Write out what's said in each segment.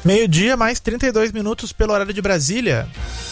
Meio-dia, mais 32 minutos pelo horário de Brasília.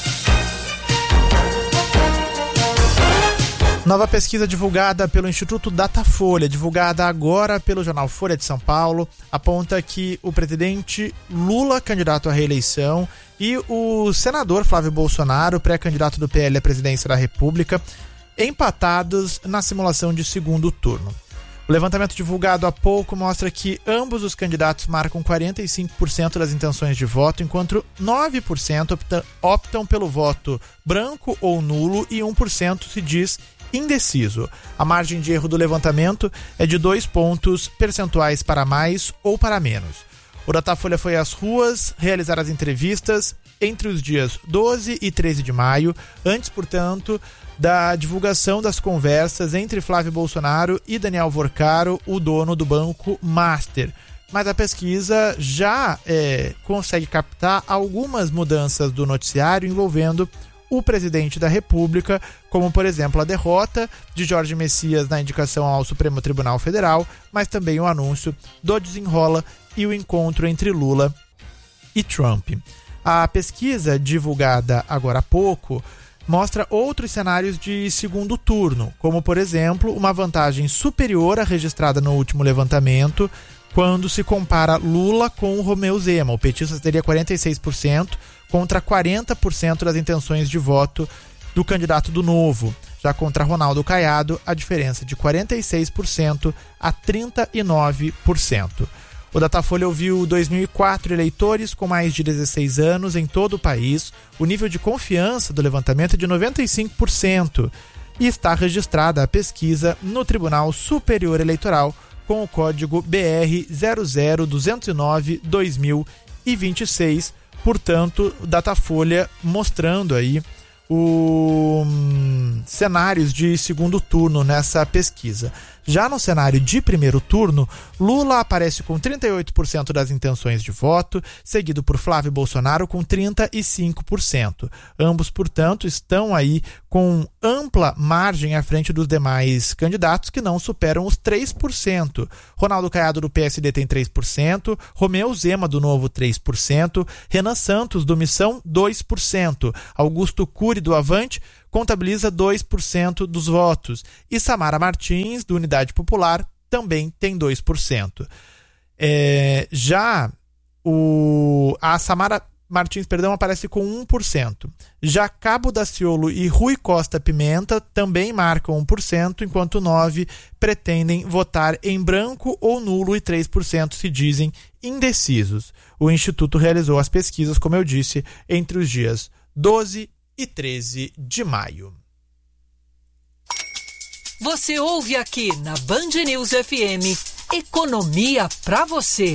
Nova pesquisa divulgada pelo Instituto Datafolha, divulgada agora pelo jornal Folha de São Paulo, aponta que o presidente Lula, candidato à reeleição, e o senador Flávio Bolsonaro, pré-candidato do PL à presidência da República, empatados na simulação de segundo turno. O levantamento divulgado há pouco mostra que ambos os candidatos marcam 45% das intenções de voto, enquanto 9% optam pelo voto branco ou nulo e 1% se diz indeciso. A margem de erro do levantamento é de 2 pontos percentuais para mais ou para menos. O Datafolha foi às ruas realizar as entrevistas entre os dias 12 e 13 de maio, antes, portanto, da divulgação das conversas entre Flávio Bolsonaro e Daniel Vorcaro, o dono do Banco Master. Mas a pesquisa já consegue captar algumas mudanças do noticiário envolvendo o presidente da República, como, por exemplo, a derrota de Jorge Messias na indicação ao Supremo Tribunal Federal, mas também o anúncio do desenrola e o encontro entre Lula e Trump. A pesquisa, divulgada agora há pouco, mostra outros cenários de segundo turno, como, por exemplo, uma vantagem superior à registrada no último levantamento, quando se compara Lula com o Romeu Zema. O petista teria 46% contra 40% das intenções de voto do candidato do Novo. Já contra Ronaldo Caiado, a diferença de 46% a 39%. O Datafolha ouviu 2.004 eleitores com mais de 16 anos em todo o país. O nível de confiança do levantamento é de 95% e está registrada a pesquisa no Tribunal Superior Eleitoral com o código BR 00209-2026. Portanto, o Datafolha mostrando aí os cenários de segundo turno nessa pesquisa. Já no cenário de primeiro turno, Lula aparece com 38% das intenções de voto, seguido por Flávio Bolsonaro com 35%. Ambos, portanto, estão aí com ampla margem à frente dos demais candidatos que não superam os 3%. Ronaldo Caiado do PSD tem 3%, Romeu Zema do Novo 3%, Renan Santos do Missão 2%, Augusto Cury do Avante contabiliza 2% dos votos e Samara Martins, do Unidade Popular, também tem 2%. A Samara Martins, aparece com 1%. Já Cabo Daciolo e Rui Costa Pimenta também marcam 1%, enquanto 9% pretendem votar em branco ou nulo e 3% se dizem indecisos. O Instituto realizou as pesquisas, como eu disse, entre os dias 12 e 13 de maio. Você ouve aqui na Band News FM, Economia pra você.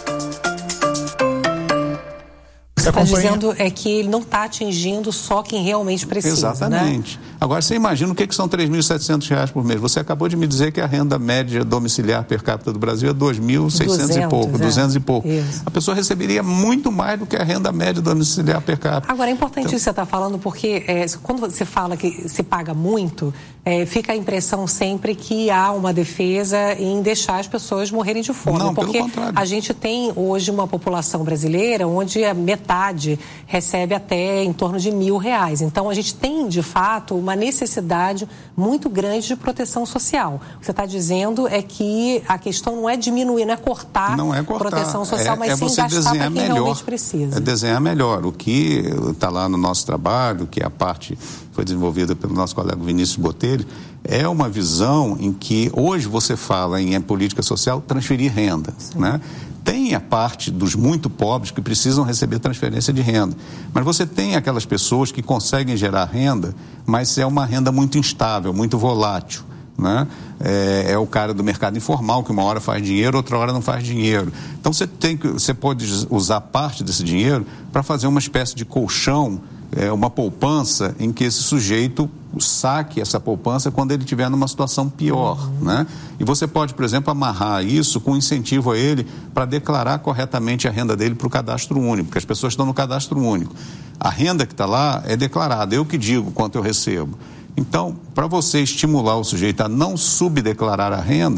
O que você está dizendo é que ele não está atingindo só quem realmente precisa. Exatamente. Né? Agora, você imagina o que são R$3.700 por mês. Você acabou de me dizer que a renda média domiciliar per capita do Brasil é 2.600 e pouco, 200 e pouco. Isso. A pessoa receberia muito mais do que a renda média domiciliar per capita. Agora, é importante isso que você está falando, porque quando você fala que se paga muito, fica a impressão sempre que há uma defesa em deixar as pessoas morrerem de fome. Não, porque pelo contrário. A gente tem hoje uma população brasileira onde a metade recebe até em torno de R$1.000. Então, a gente tem, de fato, uma necessidade muito grande de proteção social. O que você está dizendo é que a questão não é diminuir, não é cortar, proteção social, mas sim gastar para quem realmente precisa. É desenhar melhor. O que está lá no nosso trabalho, que é a parte foi desenvolvida pelo nosso colega Vinícius Botelho, é uma visão em que hoje você fala em política social, transferir renda, né? Tem a parte dos muito pobres que precisam receber transferência de renda, mas você tem aquelas pessoas que conseguem gerar renda, mas é uma renda muito instável, muito volátil, né? É o cara do mercado informal que uma hora faz dinheiro, outra hora não faz dinheiro. Então você pode usar parte desse dinheiro para fazer uma espécie de colchão, uma poupança em que esse sujeito saque essa poupança quando ele estiver numa situação pior, né? E você pode, por exemplo, amarrar isso com incentivo a ele para declarar corretamente a renda dele para o cadastro único, porque as pessoas estão no cadastro único. A renda que está lá é declarada, eu que digo quanto eu recebo. Então, para você estimular o sujeito a não subdeclarar a renda,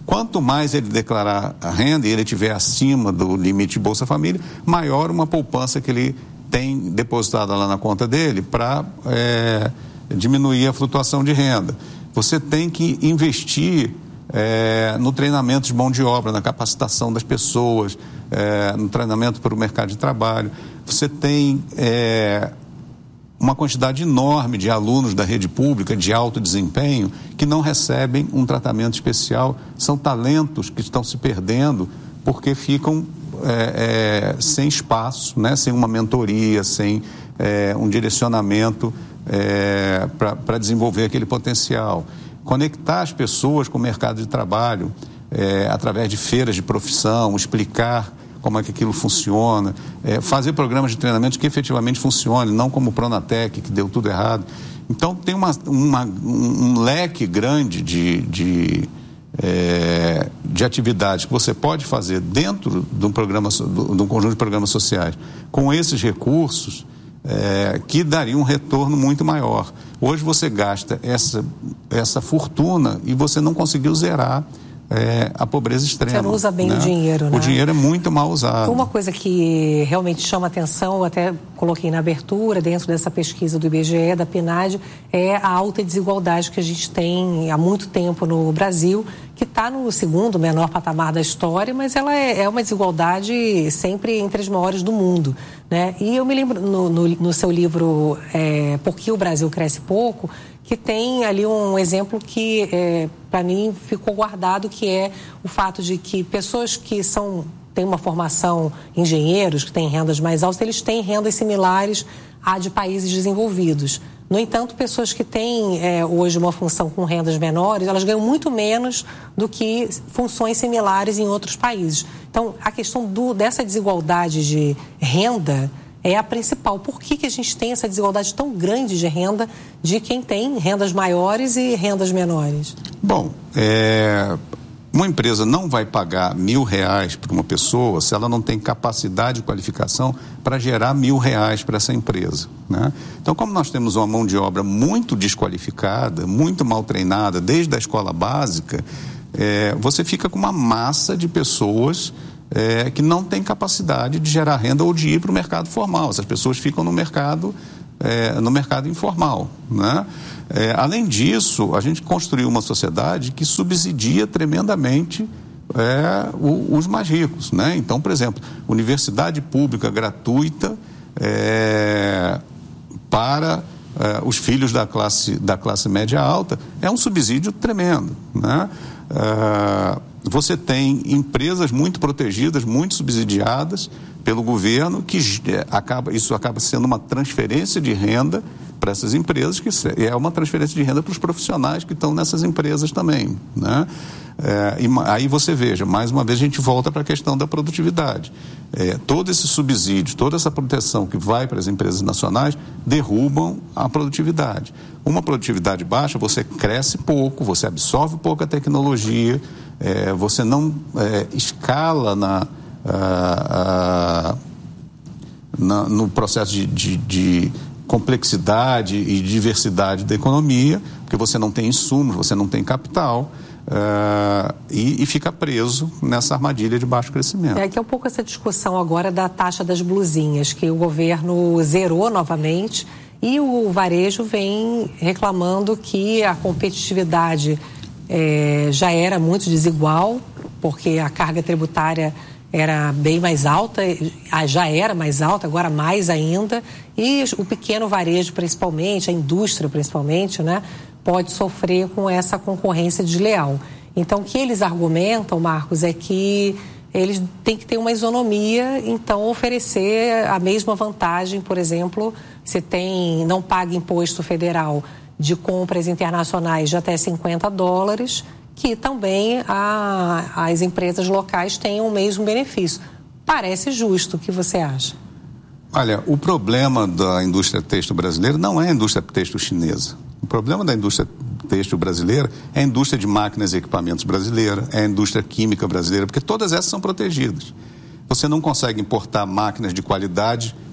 Quanto mais ele declarar a renda e ele estiver acima do limite de Bolsa Família, maior uma poupança que ele tem depositada lá na conta dele para diminuir a flutuação de renda. Você tem que investir no treinamento de mão de obra, na capacitação das pessoas, no treinamento para o mercado de trabalho. Você tem uma quantidade enorme de alunos da rede pública de alto desempenho que não recebem um tratamento especial. São talentos que estão se perdendo porque ficam sem espaço, né? Sem uma mentoria, sem um direcionamento para desenvolver aquele potencial. Conectar as pessoas com o mercado de trabalho através de feiras de profissão, explicar como é que aquilo funciona, fazer programas de treinamento que efetivamente funcionem, não como o Pronatec, que deu tudo errado. Então, tem um leque grande de atividades que você pode fazer dentro de um conjunto de programas sociais com esses recursos que daria um retorno muito maior. Hoje você gasta essa fortuna e você não conseguiu zerar a pobreza extrema. Você não usa bem, né, o dinheiro, né? O dinheiro é muito mal usado. Uma coisa que realmente chama atenção, eu até coloquei na abertura, dentro dessa pesquisa do IBGE, da PNAD, é a alta desigualdade que a gente tem há muito tempo no Brasil, que está no segundo menor patamar da história, mas ela é uma desigualdade sempre entre as maiores do mundo, né? E eu me lembro no seu livro Por que o Brasil Cresce Pouco, que tem ali um exemplo que, para mim, ficou guardado, que é o fato de que pessoas que têm uma formação, engenheiros, que têm rendas mais altas, eles têm rendas similares à de países desenvolvidos. No entanto, pessoas que têm hoje uma função com rendas menores, elas ganham muito menos do que funções similares em outros países. Então, a questão dessa desigualdade de renda é a principal. Por que a gente tem essa desigualdade tão grande de renda de quem tem rendas maiores e rendas menores? Bom, uma empresa não vai pagar R$1.000 para uma pessoa se ela não tem capacidade e qualificação para gerar R$1.000 para essa empresa, né? Então, como nós temos uma mão de obra muito desqualificada, muito mal treinada, desde a escola básica, você fica com uma massa de pessoas que não tem capacidade de gerar renda ou de ir para o mercado formal. Essas pessoas ficam no mercado informal, né? Além disso, a gente construiu uma sociedade que subsidia tremendamente os mais ricos, né? Então, por exemplo, universidade pública gratuita para os filhos da classe média alta é um subsídio tremendo, né? Você tem empresas muito protegidas, muito subsidiadas pelo governo, que isso acaba sendo uma transferência de renda para essas empresas, que é uma transferência de renda para os profissionais que estão nessas empresas também, né? E aí você veja, mais uma vez a gente volta para a questão da produtividade. Todo esse subsídio, toda essa proteção que vai para as empresas nacionais derrubam a produtividade. Uma produtividade baixa, você cresce pouco, você absorve pouca tecnologia, você não escala no processo de complexidade e diversidade da economia, porque você não tem insumos, você não tem capital, e fica preso nessa armadilha de baixo crescimento. Que é um pouco essa discussão agora da taxa das blusinhas, que o governo zerou novamente, e o varejo vem reclamando que a competitividade já era muito desigual, porque a carga tributária era bem mais alta, já era mais alta, agora mais ainda, e o pequeno varejo principalmente, a indústria principalmente, né, pode sofrer com essa concorrência desleal. Então, o que eles argumentam, Marcos, é que eles têm que ter uma isonomia, então oferecer a mesma vantagem, por exemplo, você não paga imposto federal de compras internacionais de até $50, que também as empresas locais tenham o mesmo benefício. Parece justo, o que você acha? Olha, o problema da indústria têxtil brasileira não é a indústria têxtil chinesa. O problema da indústria têxtil brasileira é a indústria de máquinas e equipamentos brasileira, é a indústria química brasileira, porque todas essas são protegidas. Você não consegue importar máquinas de qualidade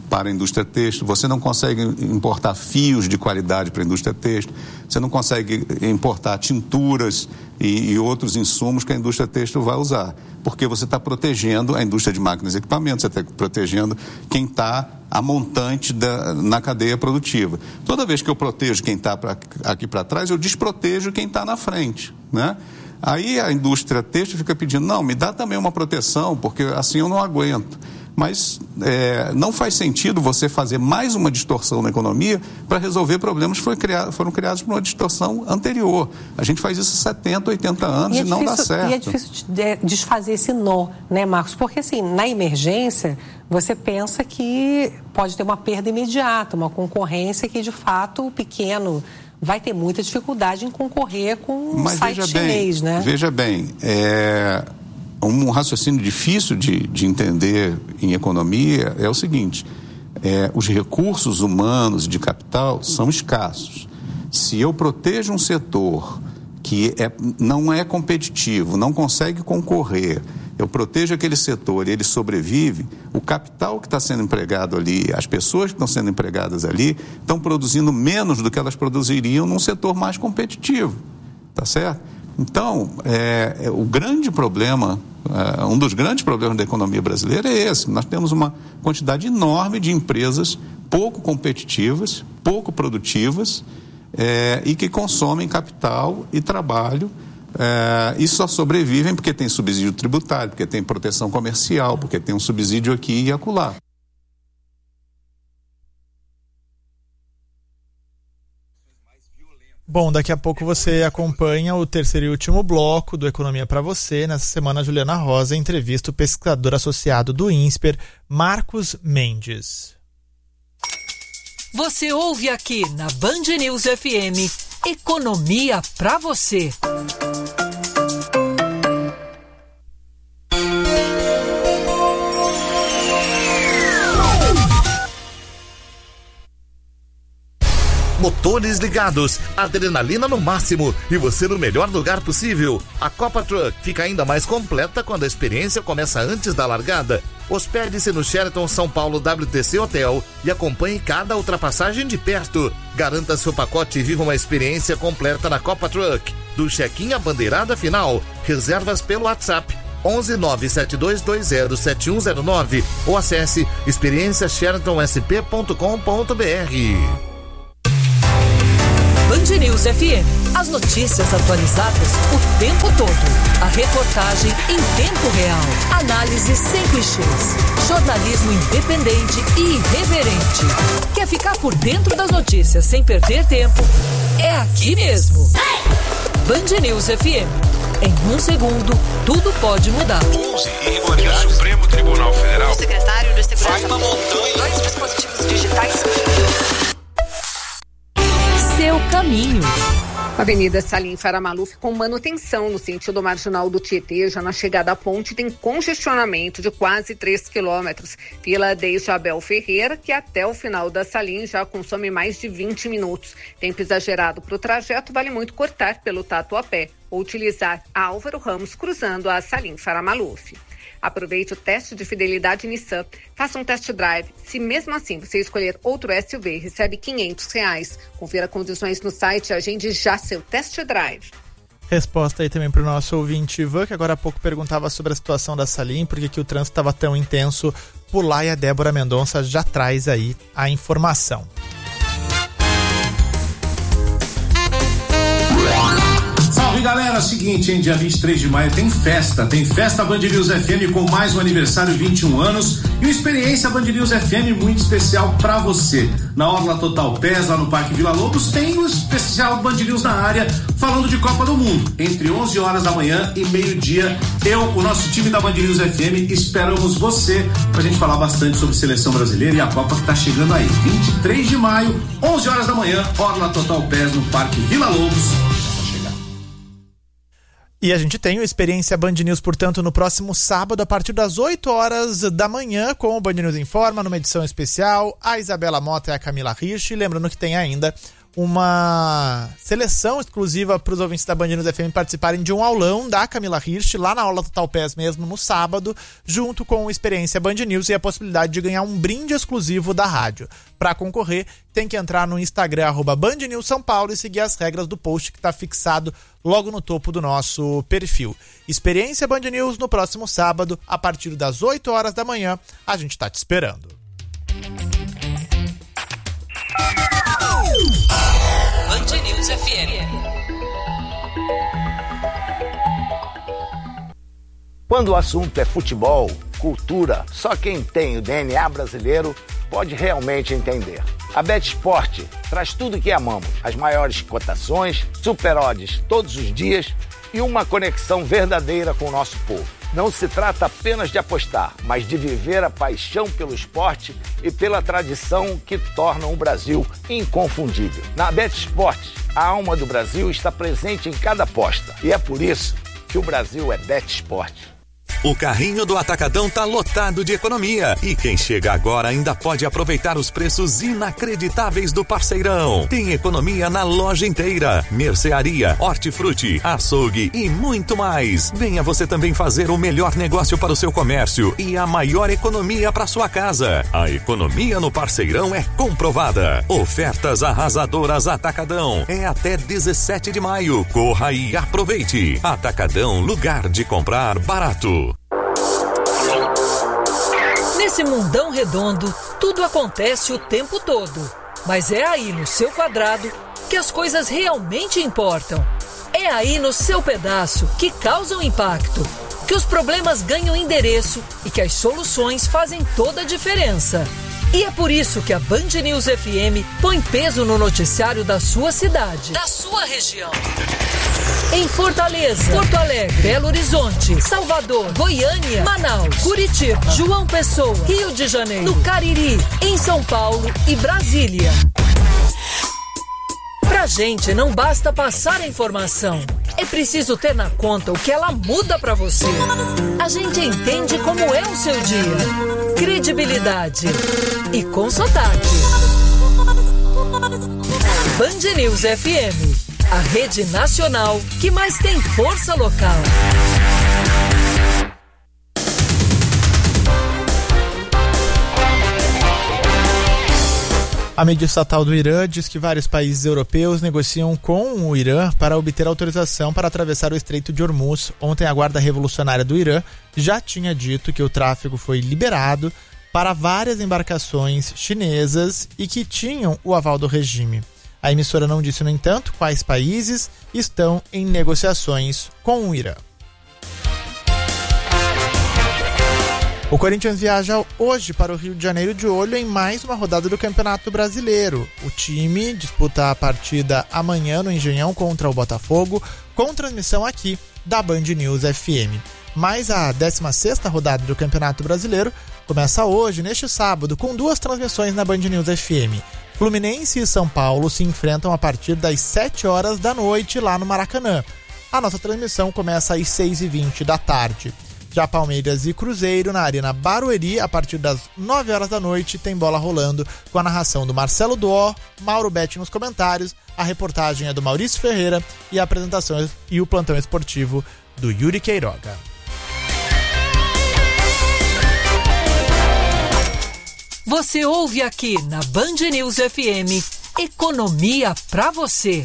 para a indústria têxtil, você não consegue importar fios de qualidade para a indústria têxtil, você não consegue importar tinturas e outros insumos que a indústria têxtil vai usar, porque você está protegendo a indústria de máquinas e equipamentos, você está protegendo quem está a montante na cadeia produtiva. Toda vez que eu protejo quem está aqui para trás, eu desprotejo quem está na frente, né? Aí a indústria têxtil fica pedindo, não, me dá também uma proteção, porque assim eu não aguento. Mas não faz sentido você fazer mais uma distorção na economia para resolver problemas que foram criados por uma distorção anterior. A gente faz isso há 70, 80 anos e não dá certo. E é difícil desfazer esse nó, né, Marcos? Porque, assim, na emergência, você pensa que pode ter uma perda imediata, uma concorrência que, de fato, o pequeno vai ter muita dificuldade em concorrer com o site chinês, né? Veja bem, um raciocínio difícil de entender em economia é o seguinte, os recursos humanos de capital são escassos. Se eu protejo um setor que não é competitivo, não consegue concorrer, eu protejo aquele setor e ele sobrevive, o capital que está sendo empregado ali, as pessoas que estão sendo empregadas ali, estão produzindo menos do que elas produziriam num setor mais competitivo, tá certo? Então, o grande problema, um dos grandes problemas da economia brasileira é esse. Nós temos uma quantidade enorme de empresas pouco competitivas, pouco produtivas e que consomem capital e trabalho e só sobrevivem porque tem subsídio tributário, porque tem proteção comercial, porque tem um subsídio aqui e acolá. Bom, daqui a pouco você acompanha o terceiro e último bloco do Economia para Você. Nessa semana, a Juliana Rosa entrevista o pesquisador associado do INSPER, Marcos Mendes. Você ouve aqui na Band News FM, Economia para Você. Motores ligados, adrenalina no máximo e você no melhor lugar possível. A Copa Truck fica ainda mais completa quando a experiência começa antes da largada. Hospede-se no Sheraton São Paulo WTC Hotel e acompanhe cada ultrapassagem de perto. Garanta seu pacote e viva uma experiência completa na Copa Truck. Do check-in à bandeirada final. Reservas pelo WhatsApp 11 97220 7109 ou acesse experienciasheratonsp.com.br. Band News FM. As notícias atualizadas o tempo todo. A reportagem em tempo real. Análise sem clichês. Jornalismo independente e irreverente. Quer ficar por dentro das notícias sem perder tempo? É aqui mesmo. Band News FM. Em um segundo, tudo pode mudar. 11 irregularidades. O Supremo Tribunal Federal. O secretário de Segurança. Vai uma montanha. 2 dispositivos digitais. Seu caminho. Avenida Salim Faramaluf com manutenção no sentido marginal do Tietê, já na chegada à ponte tem congestionamento de quase 3 quilômetros. Fila desde Abel Ferreira, que até o final da Salim já consome mais de 20 minutos. Tempo exagerado para o trajeto, vale muito cortar pelo Tatuapé ou utilizar Álvaro Ramos cruzando a Salim Faramaluf. Aproveite o teste de fidelidade Nissan. Faça um test drive. Se mesmo assim você escolher outro SUV, recebe R$500. Confira condições no site e agende já seu test drive. Resposta aí também para o nosso ouvinte Ivan, que agora há pouco perguntava sobre a situação da Salim, por que o trânsito estava tão intenso por lá, e a Débora Mendonça já traz aí a informação. Salve galera, seguinte, hein? Dia 23 de maio tem festa Band News FM com mais um aniversário 21 anos e uma experiência Band News FM muito especial pra você. Na Orla Total Pés, lá no Parque Vila Lobos, tem o especial Band News na área falando de Copa do Mundo. Entre 11 horas da manhã e meio-dia, o nosso time da Band News FM, esperamos você pra gente falar bastante sobre seleção brasileira e a Copa que tá chegando aí. 23 de maio, 11 horas da manhã, Orla Total Pés no Parque Vila Lobos. E a gente tem o Experiência Band News, portanto, no próximo sábado, a partir das 8 horas da manhã, com o Band News Informa, numa edição especial, a Isabela Mota e a Camila Rich. Lembrando que tem ainda uma seleção exclusiva para os ouvintes da Band News FM participarem de um aulão da Camila Hirst, lá na aula Total Pass mesmo, no sábado, junto com o Experiência Band News e a possibilidade de ganhar um brinde exclusivo da rádio. Para concorrer, tem que entrar no Instagram, @BandNewsSãoPaulo, e seguir as regras do post que está fixado logo no topo do nosso perfil. Experiência Band News no próximo sábado, a partir das 8 horas da manhã. A gente está te esperando. Band News FM. Quando o assunto é futebol, cultura, só quem tem o DNA brasileiro pode realmente entender. A BetSport traz tudo o que amamos, as maiores cotações, super odds todos os dias e uma conexão verdadeira com o nosso povo. Não se trata apenas de apostar, mas de viver a paixão pelo esporte e pela tradição que tornam o Brasil inconfundível. Na BetSport, a alma do Brasil está presente em cada aposta e é por isso que o Brasil é BetSport. O carrinho do Atacadão tá lotado de economia e quem chega agora ainda pode aproveitar os preços inacreditáveis do Parceirão. Tem economia na loja inteira, mercearia, hortifruti, açougue e muito mais. Venha você também fazer o melhor negócio para o seu comércio e a maior economia para sua casa. A economia no Parceirão é comprovada. Ofertas arrasadoras Atacadão. É até 17 de maio. Corra e aproveite. Atacadão, lugar de comprar barato. Nesse mundão redondo, tudo acontece o tempo todo. Mas é aí no seu quadrado que as coisas realmente importam. É aí no seu pedaço que causam impacto, que os problemas ganham endereço e que as soluções fazem toda a diferença. E é por isso que a Band News FM põe peso no noticiário da sua cidade, da sua região. Em Fortaleza, Porto Alegre, Belo Horizonte, Salvador, Goiânia, Manaus, Curitiba, João Pessoa, Rio de Janeiro, no Cariri, em São Paulo e Brasília. Pra gente não basta passar a informação, é preciso ter na conta o que ela muda pra você. A gente entende como é o seu dia, credibilidade e com sotaque. Band News FM. A rede nacional que mais tem força local. A mídia estatal do Irã diz que vários países europeus negociam com o Irã para obter autorização para atravessar o Estreito de Hormuz. Ontem, a Guarda Revolucionária do Irã já tinha dito que o tráfego foi liberado para várias embarcações chinesas e que tinham o aval do regime. A emissora não disse, no entanto, quais países estão em negociações com o Irã. O Corinthians viaja hoje para o Rio de Janeiro de olho em mais uma rodada do Campeonato Brasileiro. O time disputa a partida amanhã no Engenhão contra o Botafogo, com transmissão aqui da Band News FM. Mas a 16ª rodada do Campeonato Brasileiro começa hoje, neste sábado, com 2 transmissões na Band News FM. Fluminense e São Paulo se enfrentam a partir das 7 horas da noite lá no Maracanã. A nossa transmissão começa às 6h20 da tarde. Já Palmeiras e Cruzeiro na Arena Barueri, a partir das 9 horas da noite, tem bola rolando com a narração do Marcelo Duó, Mauro Betti nos comentários, a reportagem é do Maurício Ferreira e a apresentação e o plantão esportivo do Yuri Queiroga. Você ouve aqui na Band News FM, Economia pra você.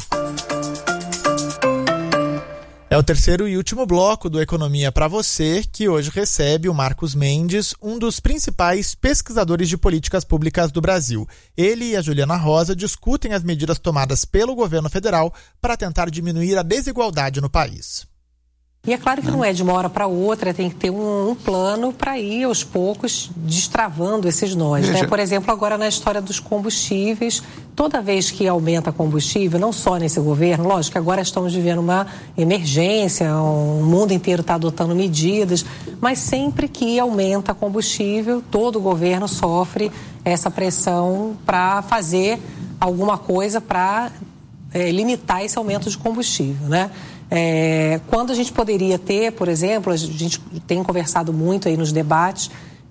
É o terceiro e último bloco do Economia pra você, que hoje recebe o Marcos Mendes, um dos principais pesquisadores de políticas públicas do Brasil. Ele e a Juliana Rosa discutem as medidas tomadas pelo governo federal para tentar diminuir a desigualdade no país. E é claro que não é de uma hora para outra, tem que ter um plano para ir aos poucos destravando esses nós, né? Por exemplo, agora na história dos combustíveis, toda vez que aumenta combustível, não só nesse governo, lógico que agora estamos vivendo uma emergência, o mundo inteiro está adotando medidas, mas sempre que aumenta combustível, todo governo sofre essa pressão para fazer alguma coisa para limitar esse aumento de combustível, né? Quando a gente poderia ter, por exemplo, a gente tem conversado muito aí nos debates,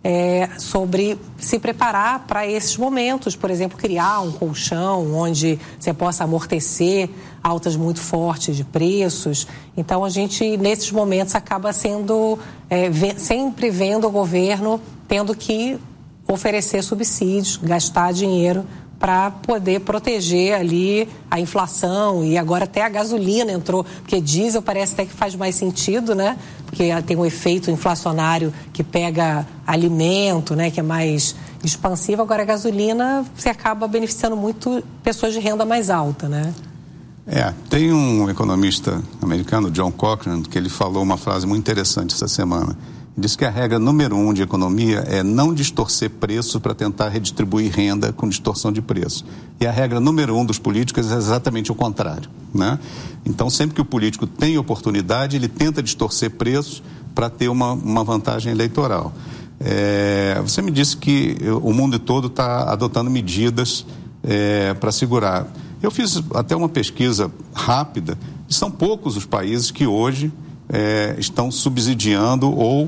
sobre se preparar para esses momentos, por exemplo, criar um colchão onde você possa amortecer altas muito fortes de preços. Então, a gente, nesses momentos, acaba sendo, sempre vendo o governo tendo que oferecer subsídios, gastar dinheiro para poder proteger ali a inflação, e agora até a gasolina entrou, porque diesel parece até que faz mais sentido, né? Porque tem um efeito inflacionário que pega alimento, né? Que é mais expansivo. Agora a gasolina, você acaba beneficiando muito pessoas de renda mais alta, né? Tem um economista americano, John Cochrane, que ele falou uma frase muito interessante essa semana. Diz que a regra número 1 de economia é não distorcer preços para tentar redistribuir renda com distorção de preço. E a regra número 1 dos políticos é exatamente o contrário, né? Então, sempre que o político tem oportunidade, ele tenta distorcer preços para ter uma vantagem eleitoral. Você me disse que o mundo todo está adotando medidas para segurar. Eu fiz até uma pesquisa rápida, e são poucos os países que hoje estão subsidiando ou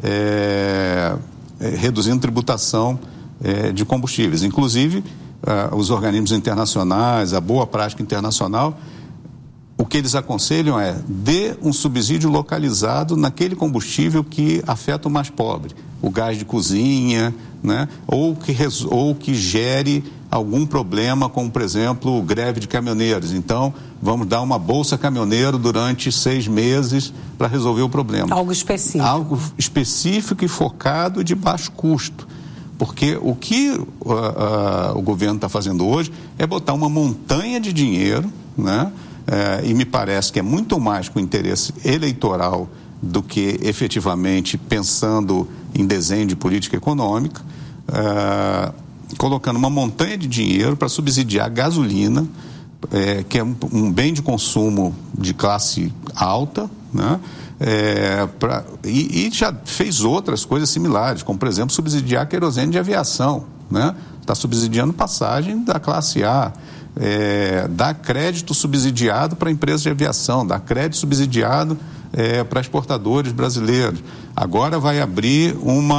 reduzindo tributação de combustíveis. Inclusive, os organismos internacionais, a boa prática internacional, o que eles aconselham é dê um subsídio localizado naquele combustível que afeta o mais pobre, o gás de cozinha, né? ou que gere algum problema, como, por exemplo, greve de caminhoneiros. Então, vamos dar uma bolsa caminhoneiro durante 6 meses para resolver o problema. Algo específico. Algo específico e focado de baixo custo. Porque o que o governo está fazendo hoje é botar uma montanha de dinheiro, né? E me parece que é muito mais com interesse eleitoral do que efetivamente pensando em desenho de política econômica, colocando uma montanha de dinheiro para subsidiar a gasolina, que é um bem de consumo de classe alta, né? E já fez outras coisas similares, como, por exemplo, subsidiar querosene de aviação, né? Está subsidiando passagem da classe A, dá crédito subsidiado para empresas de aviação, dá crédito subsidiado para exportadores brasileiros. Agora vai abrir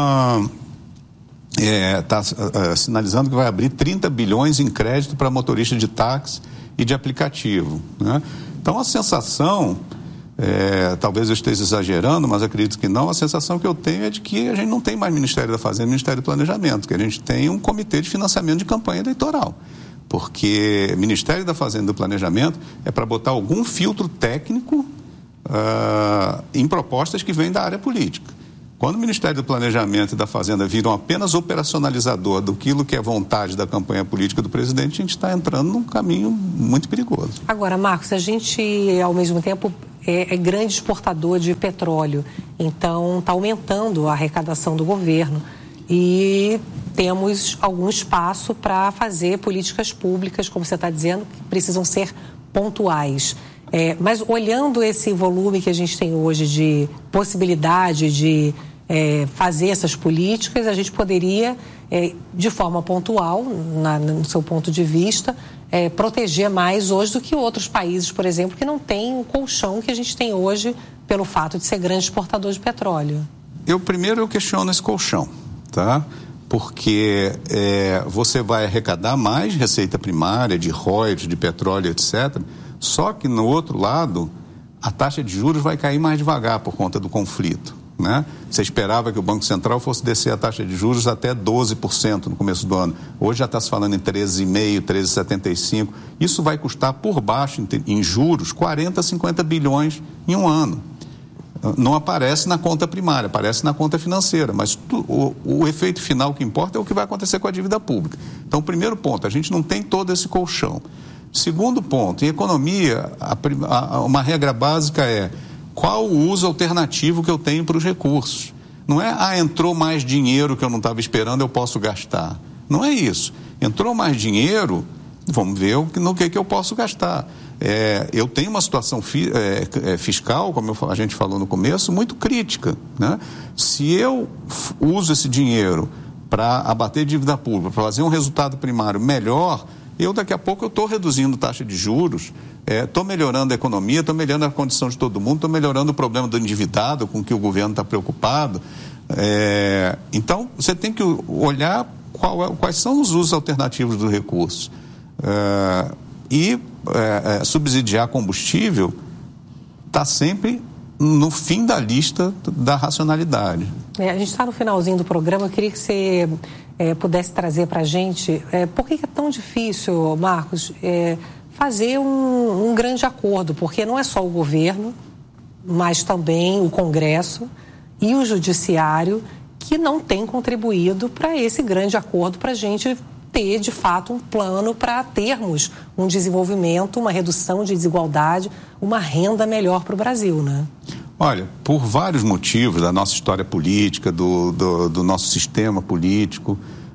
está sinalizando que vai abrir 30 bilhões em crédito para motorista de táxi e de aplicativo, né? Então, a sensação, talvez eu esteja exagerando, mas acredito que não, a sensação que eu tenho é de que a gente não tem mais Ministério da Fazenda e Ministério do Planejamento, que a gente tem um comitê de financiamento de campanha eleitoral. Porque Ministério da Fazenda e do Planejamento é para botar algum filtro técnico em propostas que vêm da área política. Quando o Ministério do Planejamento e da Fazenda viram apenas operacionalizador daquilo que é vontade da campanha política do presidente, a gente está entrando num caminho muito perigoso. Agora, Marcos, a gente, ao mesmo tempo, é grande exportador de petróleo, então está aumentando a arrecadação do governo e temos algum espaço para fazer políticas públicas, como você está dizendo, que precisam ser pontuais. Mas olhando esse volume que a gente tem hoje de possibilidade de fazer essas políticas, a gente poderia, de forma pontual, no seu ponto de vista, proteger mais hoje do que outros países, por exemplo, que não têm o colchão que a gente tem hoje pelo fato de ser grande exportador de petróleo. Primeiro eu questiono esse colchão, tá? Porque você vai arrecadar mais receita primária, de royalties, de petróleo, etc., só que, no outro lado, a taxa de juros vai cair mais devagar por conta do conflito, né? Você esperava que o Banco Central fosse descer a taxa de juros até 12% no começo do ano. Hoje já está se falando em 13,5%, 13,75%. Isso vai custar por baixo, em juros, 40, 50 bilhões em um ano. Não aparece na conta primária, aparece na conta financeira, mas o efeito final que importa é o que vai acontecer com a dívida pública. Então, primeiro ponto, a gente não tem todo esse colchão. Segundo ponto, em economia, uma regra básica é qual o uso alternativo que eu tenho para os recursos. Não é, entrou mais dinheiro que eu não estava esperando, eu posso gastar. Não é isso. Entrou mais dinheiro, vamos ver no que eu posso gastar. Eu tenho uma situação fiscal, como a gente falou no começo, muito crítica, né? Se eu uso esse dinheiro para abater dívida pública, para fazer um resultado primário melhor, daqui a pouco eu estou reduzindo taxa de juros, estou melhorando a economia, estou melhorando a condição de todo mundo, estou melhorando o problema do endividado com que o governo está preocupado. Então, você tem que olhar quais são os usos alternativos do recurso. Subsidiar combustível está sempre no fim da lista da racionalidade. A gente está no finalzinho do programa, eu queria que você pudesse trazer para a gente por que é tão difícil, Marcos, fazer um grande acordo, porque não é só o governo, mas também o Congresso e o Judiciário que não tem contribuído para esse grande acordo, para a gente ter, de fato, um plano para termos um desenvolvimento, uma redução de desigualdade, uma renda melhor para o Brasil, né? Olha, por vários motivos da nossa história política, do nosso sistema político,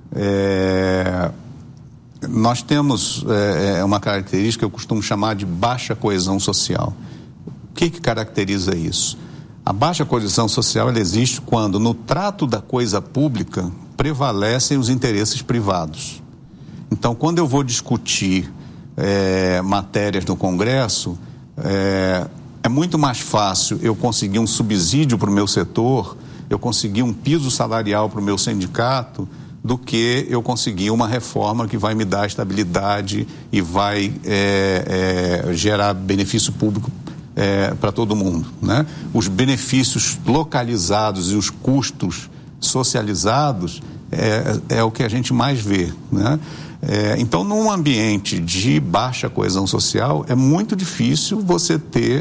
nós temos uma característica que eu costumo chamar de baixa coesão social. O que caracteriza isso? A baixa coesão social ela existe quando, no trato da coisa pública, prevalecem os interesses privados. Então, quando eu vou discutir matérias no Congresso, é muito mais fácil eu conseguir um subsídio para o meu setor, eu conseguir um piso salarial para o meu sindicato, do que eu conseguir uma reforma que vai me dar estabilidade e vai gerar benefício público para todo mundo, né? Os benefícios localizados e os custos socializados é o que a gente mais vê, né? Então, num ambiente de baixa coesão social, é muito difícil você ter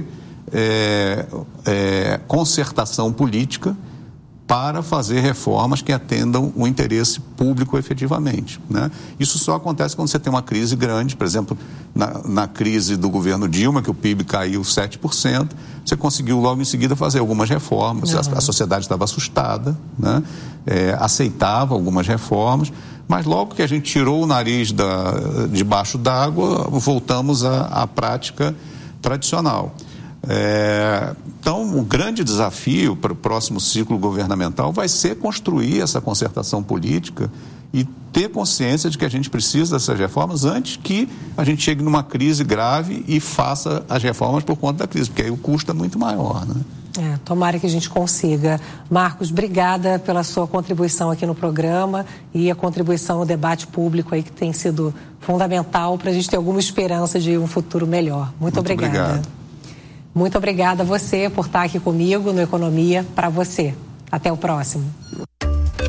concertação política para fazer reformas que atendam o interesse público efetivamente, né? Isso só acontece quando você tem uma crise grande. Por exemplo, na crise do governo Dilma, que o PIB caiu 7%, você conseguiu logo em seguida fazer algumas reformas. A sociedade estava assustada, né? Aceitava algumas reformas, mas logo que a gente tirou o nariz debaixo d'água, voltamos à prática tradicional. Então, o grande desafio para o próximo ciclo governamental vai ser construir essa concertação política e ter consciência de que a gente precisa dessas reformas antes que a gente chegue numa crise grave e faça as reformas por conta da crise, porque aí o custo é muito maior, né? Tomara que a gente consiga. Marcos, obrigada pela sua contribuição aqui no programa e a contribuição no debate público aí que tem sido fundamental para a gente ter alguma esperança de um futuro melhor. Muito obrigada. Obrigado. Muito obrigada a você por estar aqui comigo no Economia para você. Até o próximo.